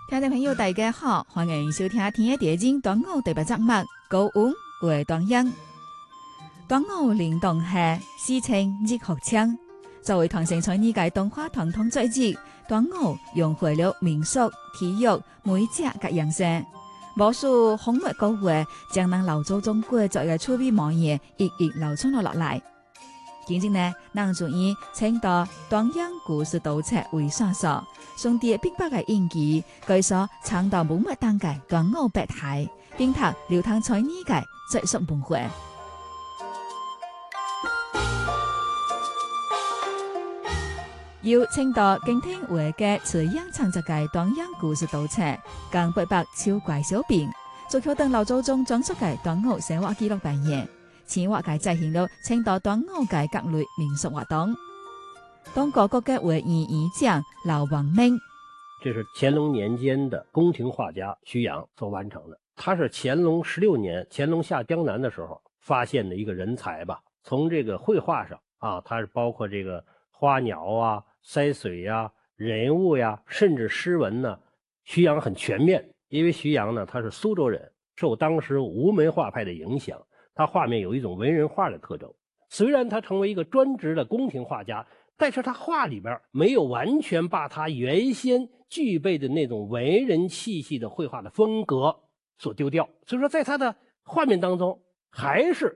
聽眾朋友大家好，歡迎收聽天嘅電影端午第8集目高溫為端陽。端午連動下，事情熱學槍。作為唐城在呢屆動畫傳統節日，端午融匯了民俗、體育、美食各樣式。無數風物歌話，將咱老祖宗過節嘅趣味模樣一一流傳落來。今日呢，咱就以青島端陽故事島冊為線索，從啲必白嘅印記，介紹青島文物當屆端午百態，並讀流淌在呢屆習俗文化。由青島敬天會嘅慈陽創作嘅端陽故事島冊，更必白超怪小編，足球等老祖宗講述嘅端午生活記錄扮演。前話界再現到青島端午界各類民俗活動，當各國嘅會議議長老王明， 這是乾隆年間的宮廷畫家徐陽所完成的。他是乾隆16年，乾隆下江南的時候發現的一個人才吧。從這個繪畫上啊，他是包括這個花鳥啊、山水呀、人物呀，甚至詩文呢，徐陽很全面。因為徐陽呢，他是蘇州人，受當時吳門畫派的影響。他畫面有一種文人畫的特徵，雖然他成為一個專職的宮廷畫家，但是他畫裏邊沒有完全把他原先具備的那種文人氣息的繪畫的風格所丟掉，所以說在他的畫面當中還是